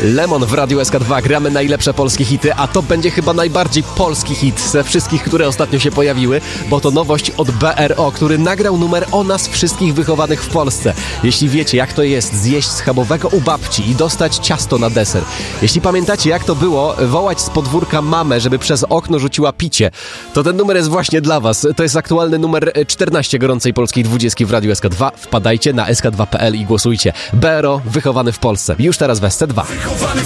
Lemon w Radiu SK2. Gramy najlepsze polskie hity, a to będzie chyba najbardziej polski hit ze wszystkich, które ostatnio się pojawiły, bo to nowość od BRO, który nagrał numer o nas wszystkich wychowanych w Polsce. Jeśli wiecie, jak to jest zjeść schabowego u babci i dostać ciasto na deser. Jeśli pamiętacie, jak to było wołać z podwórka mamę, żeby przez okno rzuciła picie, to ten numer jest właśnie dla was. To jest aktualny numer 14 gorącej polskiej 20 w Radiu SK2. Wpadajcie na sk2.pl i głosujcie. BRO, wychowany w Polsce. Już teraz w SC2.